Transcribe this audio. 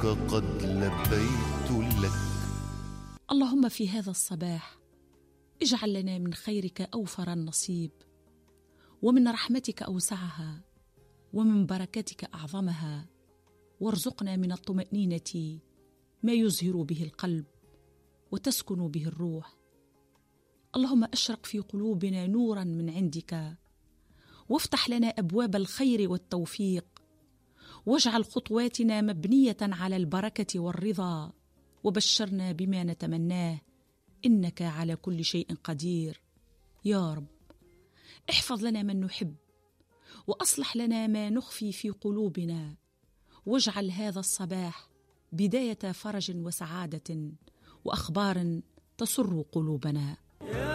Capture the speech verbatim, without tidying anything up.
قد لبيت لك. اللهم في هذا الصباح اجعل لنا من خيرك أوفر النصيب، ومن رحمتك أوسعها، ومن بركتك أعظمها، وارزقنا من الطمأنينة ما يزهر به القلب وتسكن به الروح. اللهم أشرق في قلوبنا نورا من عندك، وافتح لنا أبواب الخير والتوفيق، واجعل خطواتنا مبنية على البركة والرضا، وبشرنا بما نتمناه، إنك على كل شيء قدير. يا رب احفظ لنا من نحب، وأصلح لنا ما نخفي في قلوبنا، واجعل هذا الصباح بداية فرج وسعادة وأخبار تسر قلوبنا.